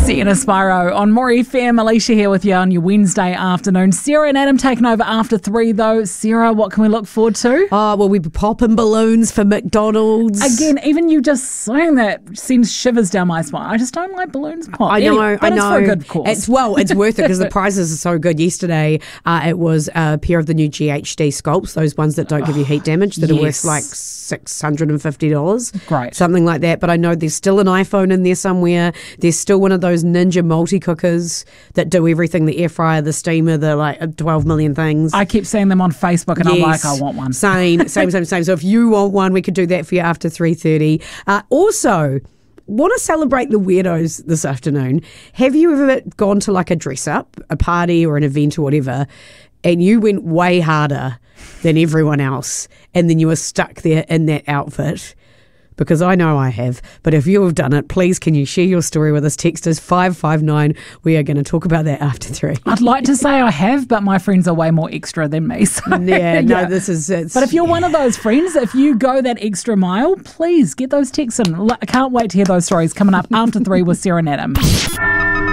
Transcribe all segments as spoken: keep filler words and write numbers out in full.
Sienna Spyro on More F M. Alicia here with you on your Wednesday afternoon. Sarah and Adam taking over after three, though. Sarah, what can we look forward to? Oh, well, we'll be popping balloons for McDonald's. Again, even you just saying that sends shivers down my spine. I just don't like balloons pop. I know, Anyway, but I know. It's for a good cause. It's, well, it's worth it because the prizes are so good. Yesterday, uh, it was a pair of the new G H D sculpts, those ones that don't give you heat damage, that yes. are worth like six hundred fifty dollars. Great. Something like that. But I know there's still an iPhone in there somewhere. There's still one of those Ninja multi-cookers that do everything, the air fryer, the steamer, the like twelve million things. I keep seeing them on Facebook and yes. I'm like, I want one. Same, same, same, same. So if you want one, we could do that for you after three thirty. Uh, also, want to celebrate the weirdos this afternoon. Have you ever gone to like a dress up, a party or an event or whatever, and you went way harder than everyone else and then you were stuck there in that outfit? Because I know I have, but if you have done it, please can you share your story with us? Text us five five nine. We are going to talk about that after three. I'd like to say I have, but my friends are way more extra than me. So, yeah, no, yeah. this is... It's, But if you're one of those friends, if you go that extra mile, please get those texts in. I can't wait to hear those stories coming up after three with Sarah and Adam. This is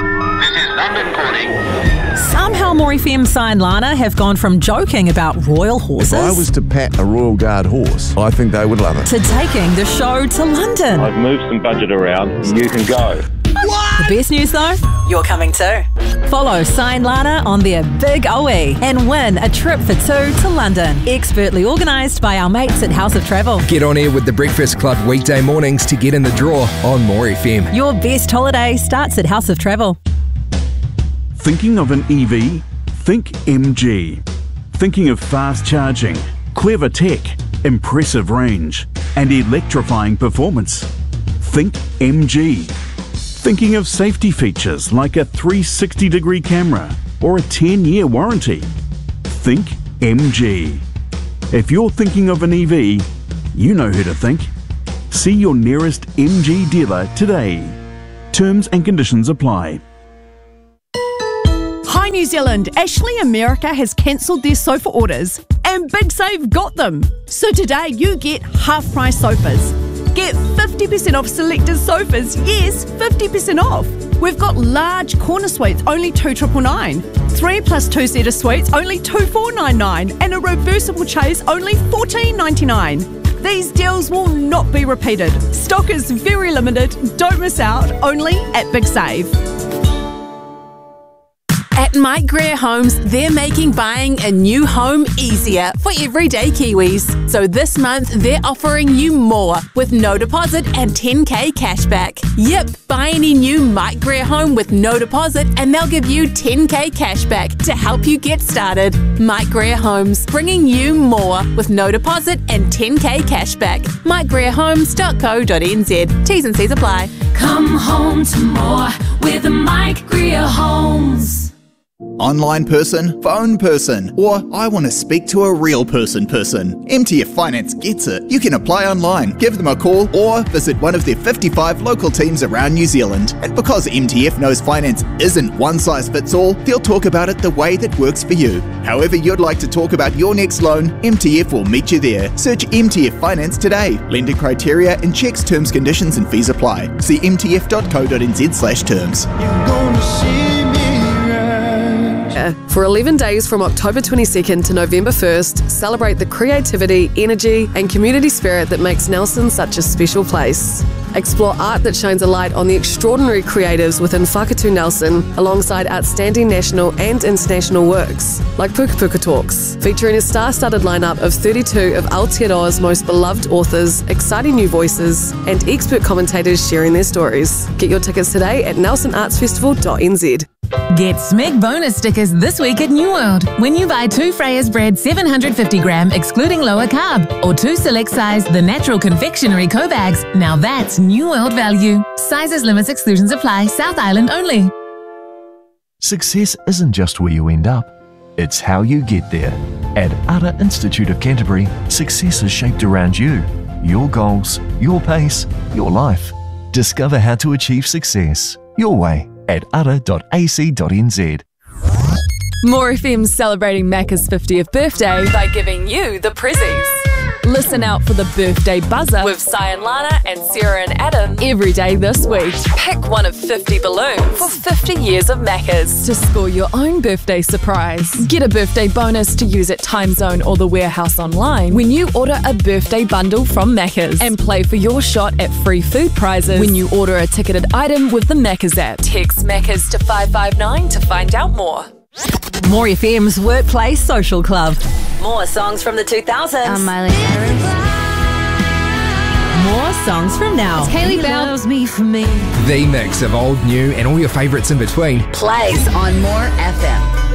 London calling. Somehow More F M Sign Lana have gone from joking about royal horses If I was to pat a Royal Guard horse, I think they would love it. to taking the show to London. I've moved some budget around. You can go. The best news though, you're coming too. Follow Sign Lana on their Big O E and win a trip for two to London. Expertly organised by our mates at House of Travel. Get on air with the Breakfast Club weekday mornings to get in the draw on More F M. Your best holiday starts at House of Travel. Thinking of an E V? Think M G. Thinking of fast charging, clever tech, impressive range, and electrifying performance? Think M G. Thinking of safety features like a three sixty degree camera or a ten year warranty? Think M G. If you're thinking of an E V, you know who to think. See your nearest M G dealer today. Terms and conditions apply. Hi New Zealand, Ashley America has cancelled their sofa orders and Big Save got them. So today you get half price sofas. Get fifty percent off selected sofas, yes, fifty percent off. We've got large corner suites, only two triple nine. Three plus two seater suites, only two four nine nine. And a reversible chaise, only fourteen ninety nine. These deals will not be repeated. Stock is very limited, don't miss out, only at Big Save. At Mike Greer Homes, they're making buying a new home easier for everyday Kiwis. So this month, they're offering you more with no deposit and ten K cashback. Yep, buy any new Mike Greer home with no deposit and they'll give you ten K cashback to help you get started. Mike Greer Homes, bringing you more with no deposit and ten K cashback. mike greer homes dot co dot n z. T's and C's apply. Come home to more with Mike Greer Homes. Online person, phone person, or I want to speak to a real person person. M T F Finance gets it. You can apply online, give them a call, or visit one of their fifty-five local teams around New Zealand. And because M T F knows finance isn't one size fits all, they'll talk about it the way that works for you. However you'd like to talk about your next loan, M T F will meet you there. Search M T F Finance today. Lender criteria and checks, terms, conditions and fees apply. See m t f dot co dot n z slash terms. For eleven days from October twenty-second to November first, celebrate the creativity, energy and community spirit that makes Nelson such a special place. Explore art that shines a light on the extraordinary creatives within Whakatu Nelson, alongside outstanding national and international works, like Puka Puka Talks, featuring a star-studded lineup of thirty-two of Aotearoa's most beloved authors, exciting new voices and expert commentators sharing their stories. Get your tickets today at nelson arts festival dot n z. Get Smeg bonus stickers this week at New World when you buy two Freya's bread seven hundred fifty gram excluding lower carb or two select size The Natural Confectionery Co-Bags. Now that's New World value. Sizes, limits, exclusions apply. South Island only. Success isn't just where you end up, it's how you get there. At Ara Institute of Canterbury, success is shaped around you, your goals, your pace, your life. Discover how to achieve success your way at ara dot a c dot n z. More F M celebrating Macca's fiftieth birthday by giving you the prezzies. Listen out for the birthday buzzer with Cyan Lana and Sarah and Adam every day this week. Pick one of fifty balloons for fifty years of Macca's to score your own birthday surprise. Get a birthday bonus to use at Timezone or the Warehouse online when you order a birthday bundle from Macca's, and play for your shot at free food prizes when you order a ticketed item with the Macca's app. Text Macca's to five five nine to find out more. More F M's Workplace Social Club. More songs from the two thousands. I'm Miley Cyrus. More songs from now. It's Hailey Bell. Loves me for me. The mix of old, new, and all your favourites in between plays on More F M.